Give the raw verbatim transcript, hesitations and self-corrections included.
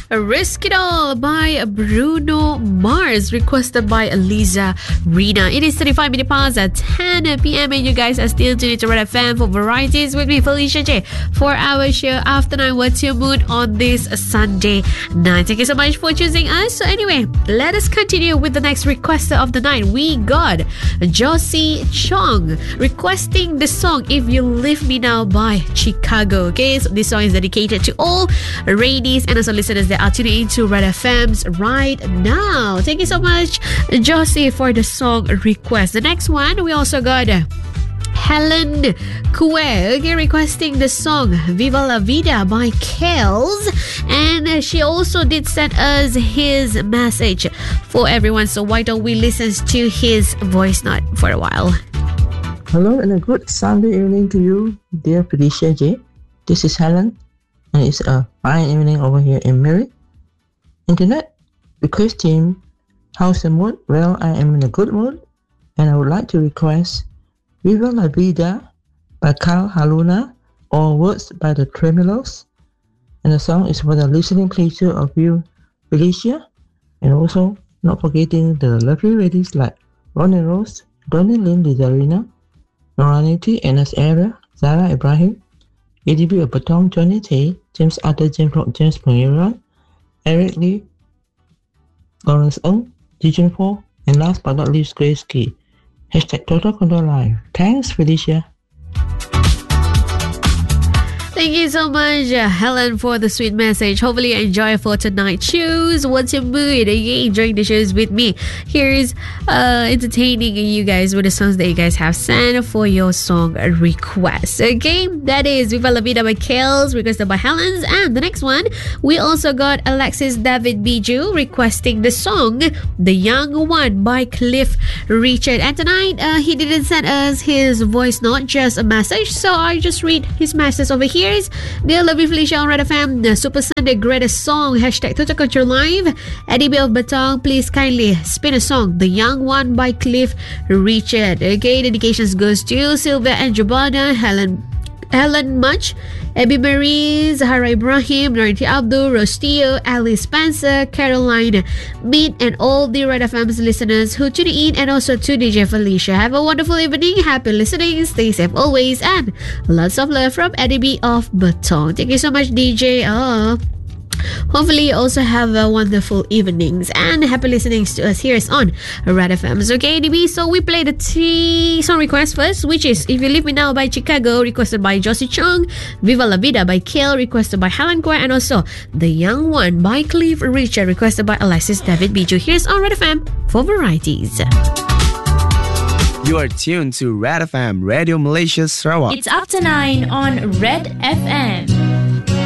Risk It All by Bruno Mars, requested by Lisa Rina. It is thirty-five minutes past at ten p.m. and you guys are still tuned to Red F M for Varieties with me, Felicia J. For our show After Nine, What's Your Mood on this Sunday night. Thank you so much for choosing us. So anyway, let us continue with the next requester of the night. We got Josie Chong requesting the song If You Leave Me Now by Chicago. Okay, so this song is dedicated to all ladies and also listeners that are tuning into Red F M's right now. Thank you so much, Josie, for the song request. The next one, we also got Helen Kue, okay, requesting the song Viva La Vida by Kels, and she also did send us his message for everyone, so why don't we listen to his voice note for a while. Hello and a good Sunday evening to you, dear Felicia J. This is Helen, and it's a fine evening over here in Miri. Internet request team, how's the mood? Well, I am in a good mood, and I would like to request Viva La Vida by Carl Haluna, or words by the Tremolos. And the song is for the listening pleasure of you, Felicia, and also not forgetting the lovely ladies like Ronnie Rose, Donnie Lynn Lizarina, Noranity, Enes Era, Zara Ibrahim, A D B of Batong, Johnny Tay, James Arthur, James Rock, James Pengirian, Eric Lee, Lawrence Ng, Dijon Paul, and last but not least, Grace Key. Hashtag Total Control Live. Thanks, Felicia. Thank you so much, uh, Helen, for the sweet message. Hopefully you enjoy for tonight. Choose what's your mood. Are you enjoying the shows with me? Here's uh, entertaining you guys with the songs that you guys have sent for your song requests. Okay, that is Viva La Vida by Kales, requested by Helen's. And the next one, we also got Alexis David Biju requesting the song The Young One by Cliff Richard. And tonight, uh, he didn't send us his voice note, just a message. So I just read his message over here. Dear lovely Felicia on Red F M, the Super Sunday greatest song, hashtag Total Control Live. Eddie B of Batong, please kindly spin a song, The Young One by Cliff Richard. Okay, dedications goes to Sylvia and Jabana, Helen Helen Much, Abby Marie, Zahara Ibrahim, Noriti Abdul, Rostio, Ali Spencer, Caroline Mead, and all the Red F M's listeners who tune in, and also to D J Felicia. Have a wonderful evening, happy listening, stay safe always, and lots of love from Eddie B of Batong. Thank you so much, D J. Oh, hopefully you also have a wonderful evenings and happy listening to us here on Red F M. Okay, D B, so we play the three song requests first, which is If You Leave Me Now by Chicago, requested by Josie Chong, Viva La Vida by Kale, requested by Helen Kwe, and also The Young One by Cliff Richard, requested by Alexis David Biju. Here's on Red F M for Varieties. You are tuned to Red F M, Radio Malaysia Sarawak. It's After Nine on Red F M.